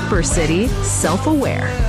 Hyper City, self-aware.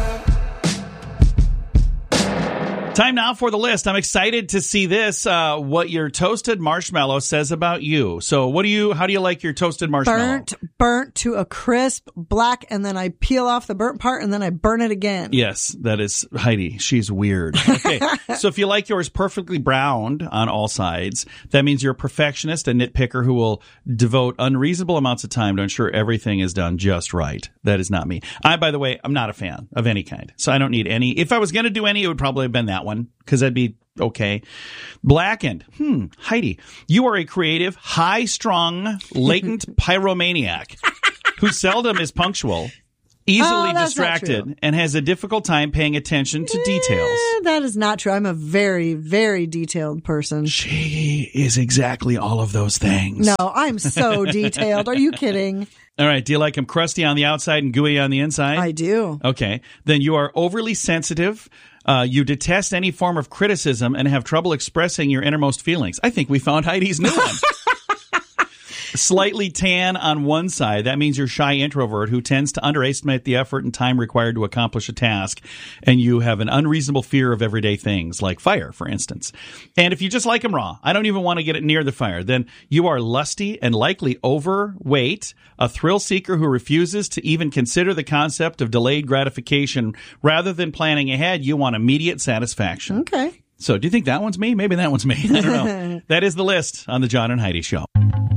Time now for the list. I'm excited to see this, what your toasted marshmallow says about you. So how do you like your toasted marshmallow? Burnt to a crisp black, and then I peel off the burnt part, and then I burn it again. Yes, that is Heidi. She's weird. Okay, so if you like yours perfectly browned on all sides, that means you're a perfectionist, a nitpicker who will devote unreasonable amounts of time to ensure everything is done just right. That is not me. By the way, I'm not a fan of any kind, so I don't need any. If I was going to do any, it would probably have been that one, because that'd be okay. Blackened. Heidi, you are a creative, high-strung, latent pyromaniac who seldom is punctual, easily distracted, and has a difficult time paying attention to details. That is not true. I'm a very, very detailed person. She is exactly all of those things. No, I'm so detailed. Are you kidding? All right. Do you like them crusty on the outside and gooey on the inside? I do. Okay. Then you are overly sensitive. You detest any form of criticism and have trouble expressing your innermost feelings. I think we found Heidi's new one. Slightly tan on one side. That means you're a shy introvert who tends to underestimate the effort and time required to accomplish a task. And you have an unreasonable fear of everyday things like fire, for instance. And if you just like them raw, I don't even want to get it near the fire, then you are lusty and likely overweight, a thrill seeker who refuses to even consider the concept of delayed gratification. Rather than planning ahead, you want immediate satisfaction. Okay. So do you think that one's me? Maybe that one's me. I don't know. That is the list on the John and Heidi Show.